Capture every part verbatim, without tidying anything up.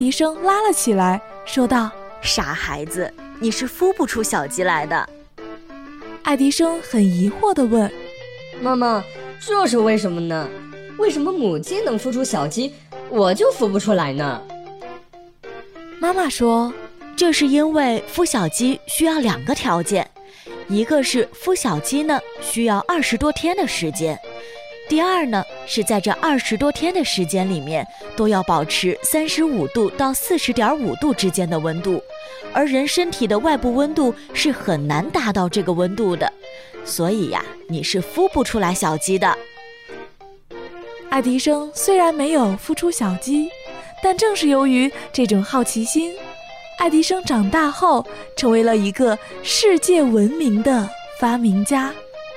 医生拉了起来，说道： 傻孩子，你是孵不出小鸡来的。 爱迪生很疑惑地问： 妈妈，这是为什么呢？为什么母鸡能孵出小鸡，我就孵不出来呢？ 妈妈说： 这是因为孵小鸡需要两个条件，一个是孵小鸡呢需要二十多天的时间，第二呢是在这二十多天的时间里面都要保持三十五度到四十点五度之间的温度，而人身体的外部温度是很难达到这个温度的，所以呀，你是孵不出来小鸡的。 爱迪生虽然没有孵出小鸡，但正是由于这种好奇心，爱迪生长大后成为了一个世界闻名的发明家。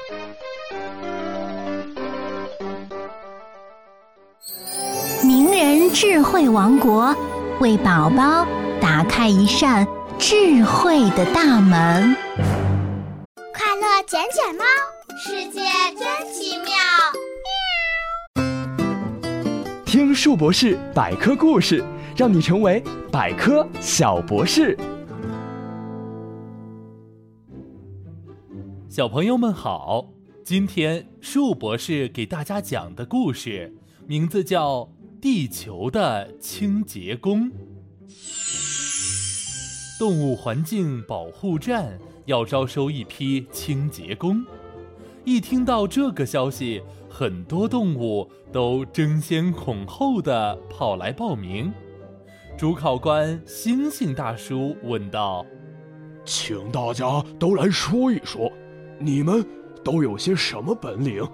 名人智慧王国，为宝宝打开一扇智慧的大门。 快乐捡捡猫，世界真奇妙。 听树博士百科故事，让你成为百科小博士。 小朋友们好，今天树博士给大家讲的故事名字叫《地球的清洁工》。动物环境保护站要招收一批清洁工，一听到这个消息，很多动物都争先恐后地跑来报名。主考官猩猩大叔问道： 请大家都来说一说，你们都有些什么本领？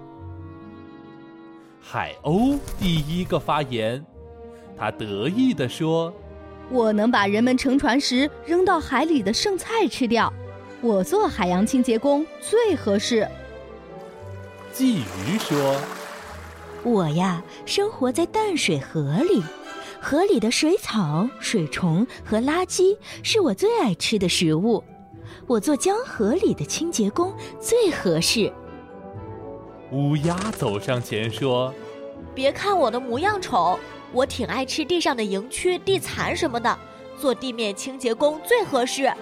海鸥第一个发言，他得意地说： 我能把人们乘船时扔到海里的剩菜吃掉，我做海洋清洁工最合适。 鲫鱼说： 我呀，生活在淡水河里，河里的水草、水虫和垃圾是我最爱吃的食物，我做江河里的清洁工最合适。 乌鸦走上前说： 别看我的模样丑，我挺爱吃地上的蝇蛆、地蚕什么的，做地面清洁工最合适。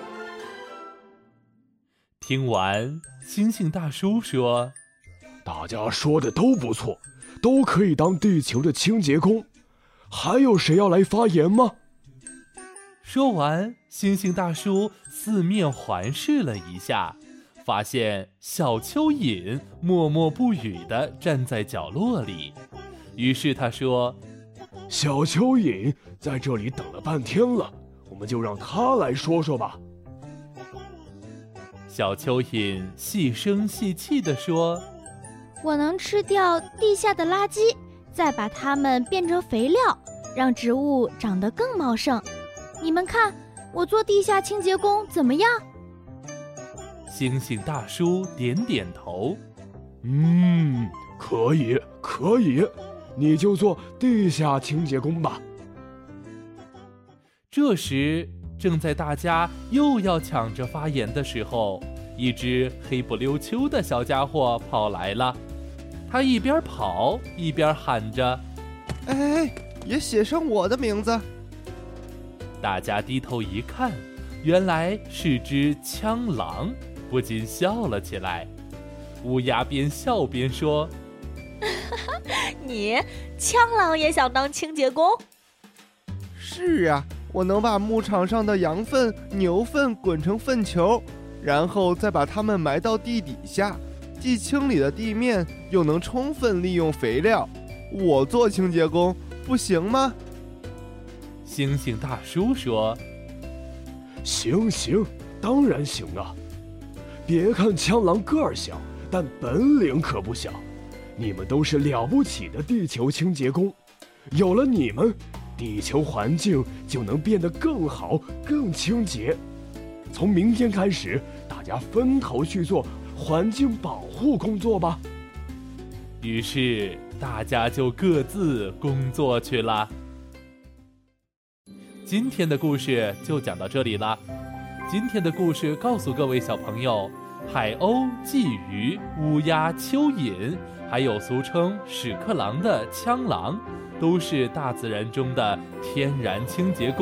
听完，猩猩大叔说： 大家说的都不错，都可以当地球的清洁工。还有谁要来发言吗？ 说完，猩猩大叔四面环视了一下，发现小蚯蚓默默不语地站在角落里。于是他说： 小蚯蚓在这里等了半天了，我们就让他来说说吧。 小蚯蚓细声细气地说： 我能吃掉地下的垃圾，再把它们变成肥料，让植物长得更茂盛。你们看，我做地下清洁工怎么样？ 猩猩大叔点点头。 嗯，可以，可以，你就做地下清洁工吧。 这时，正在大家又要抢着发言的时候，一只黑不溜秋的小家伙跑来了。他一边跑一边喊着： 哎，也写上我的名字。 大家低头一看，原来是只枪狼，不禁笑了起来。乌鸦边笑边说： 你枪狼也想当清洁工？ 是啊，我能把牧场上的羊粪、牛粪滚成粪球，然后再把它们埋到地底下，既清理了地面，又能充分利用肥料。我做清洁工不行吗？ 猩猩大叔说： 行行，当然行啊。别看枪狼个儿小，但本领可不小。你们都是了不起的地球清洁工，有了你们，地球环境就能变得更好、更清洁。从明天开始，大家分头去做环境保护工作吧。 于是大家就各自工作去了。今天的故事就讲到这里了。今天的故事告诉各位小朋友，海鸥、鲫鱼、乌鸦、蚯蚓，还有俗称屎壳郎的枪狼，都是大自然中的天然清洁工。